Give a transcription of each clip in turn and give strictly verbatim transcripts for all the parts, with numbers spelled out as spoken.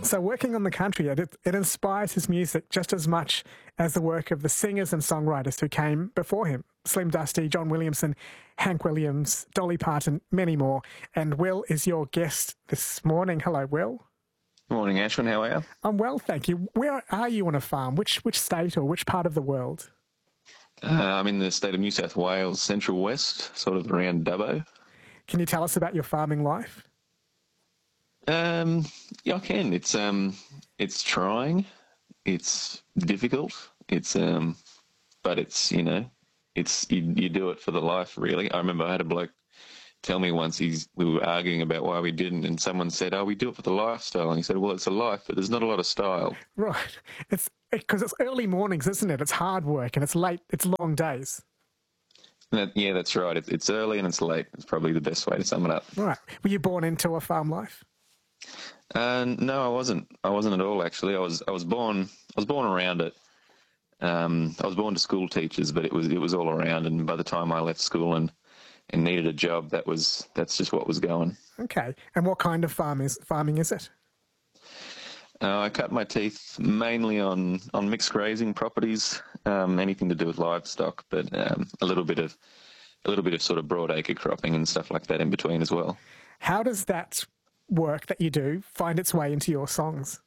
So working on the country, it, it inspires his music just as much as the work of the singers and songwriters who came before him. Slim Dusty, John Williamson, Hank Williams, Dolly Parton, many more. And Will is your guest this morning. Hello, Will. Good morning, Ashwin. How are you? I'm well, thank you. Where are you on a farm? Which which state or which part of the world? Uh, I'm in the state of New South Wales, Central West, sort of around Dubbo. Can you tell us about your farming life? Um, yeah, I can. It's um, it's trying. It's difficult. It's um, but it's you know, it's you, you do it for the life. Really, I remember I had a bloke tell me once he's we were arguing about why we didn't, and someone said, "Oh, we do it for the lifestyle," and he said, "Well, it's a life, but there's not a lot of style." Right. It's because it's early mornings, isn't it? It's hard work and it's late. It's long days. That, yeah, that's right. It, it's early and it's late. It's probably the best way to sum it up. Right. Were you born into a farm life? Uh, no, I wasn't. I wasn't at all. Actually, I was. I was born. I was born around it. Um, I was born to school teachers, but it was it was all around. And by the time I left school and, and needed a job, that was that's just what was going. Okay. And what kind of farm is farming is it? Uh, I cut my teeth mainly on on mixed grazing properties, um, anything to do with livestock, but um, a little bit of a little bit of sort of broadacre cropping and stuff like that in between as well. How does that work that you do find its way into your songs?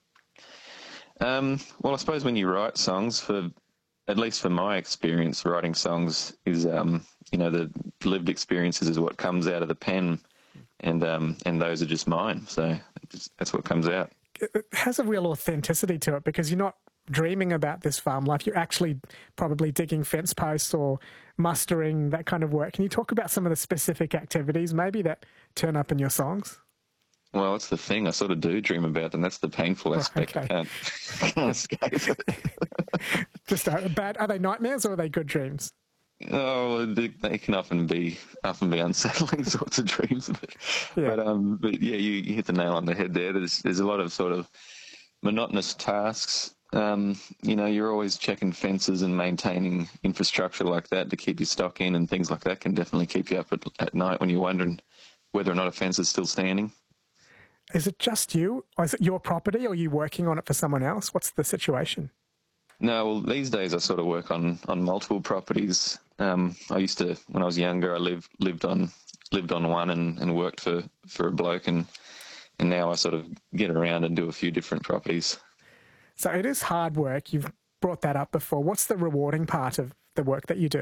Um, well, I suppose when you write songs, for at least for my experience, writing songs is, um, you know, the lived experiences is what comes out of the pen, and um, and those are just mine. So just, that's what comes out. It has a real authenticity to it because you're not dreaming about this farm life. You're actually probably digging fence posts or mustering, that kind of work. Can you talk about some of the specific activities maybe that turn up in your songs? Well, that's the thing. I sort of do dream about them. That's the painful aspect. Oh, okay. I can't, I can't escape it. Just uh, bad. Are they nightmares or are they good dreams? Oh, they, they can often be often be unsettling sorts of dreams. But, Yeah. but um, but yeah, you, you hit the nail on the head there. There's there's a lot of sort of monotonous tasks. Um, you know, you're always checking fences and maintaining infrastructure like that to keep your stock in, and things like that can definitely keep you up at, at night when you're wondering whether or not a fence is still standing. Is it just you? Or is it your property or are you working on it for someone else? What's the situation? No, well, these days I sort of work on, on multiple properties. Um, I used to, when I was younger, I lived lived on lived on one and, and worked for, for a bloke, and and now I sort of get around and do a few different properties. So it is hard work. You've brought that up before. What's the rewarding part of the work that you do?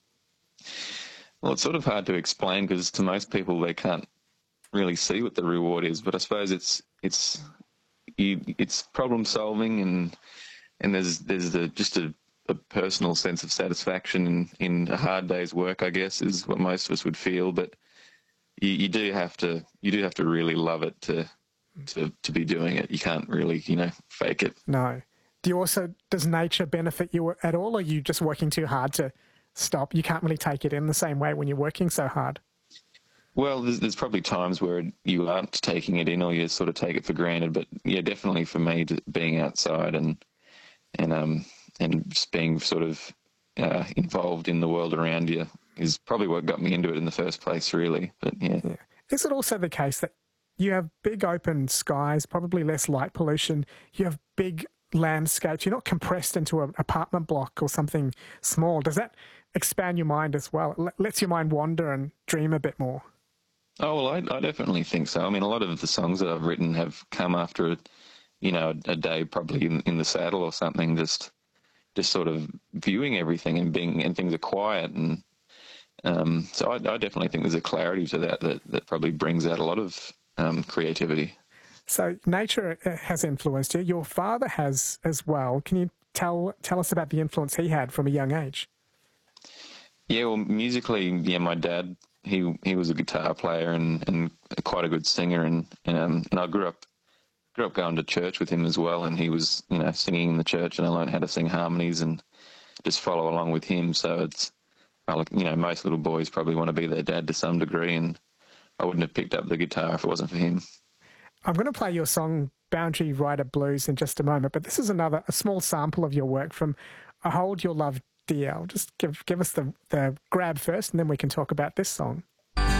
Well, it's sort of hard to explain because to most people they can't really see what the reward is. But I suppose it's it's you, it's problem solving, and and there's there's the just a, a personal sense of satisfaction in, in a hard day's work, I guess, is what most of us would feel. But you, you do have to you do have to really love it to to to be doing it. You can't really, you know, fake it. No. Do you also, does nature benefit you at all, or are you just working too hard to stop? You can't really take it in the same way when you're working so hard. Well, there's, there's probably times where you aren't taking it in, or you sort of take it for granted. But yeah, definitely for me, being outside and and um and just being sort of uh, involved in the world around you is probably what got me into it in the first place, really. But yeah. Yeah. Is it also the case that you have big open skies, probably less light pollution, you have big landscapes, you're not compressed into an apartment block or something small? Does that expand your mind as well? It lets your mind wander and dream a bit more? Oh, well, I, I definitely think so. I mean, a lot of the songs that I've written have come after, you know, a, a day probably in, in the saddle or something, just just sort of viewing everything and being, and things are quiet. And um, so I, I definitely think there's a clarity to that that, that probably brings out a lot of um, creativity. So nature has influenced you. Your father has as well. Can you tell tell us about the influence he had from a young age? Yeah, well, musically, yeah, my dad, he he was a guitar player and, and quite a good singer, and um, and I grew up grew up going to church with him as well, and he was, you know, singing in the church, and I learned how to sing harmonies and just follow along with him. So it's, well, you know, most little boys probably want to be their dad to some degree, and I wouldn't have picked up the guitar if it wasn't for him. I'm going to play your song Boundary Rider Blues in just a moment, but this is another, a small sample of your work from I Hold Your Love Dear. Just give give us the, the grab first, and then we can talk about this song.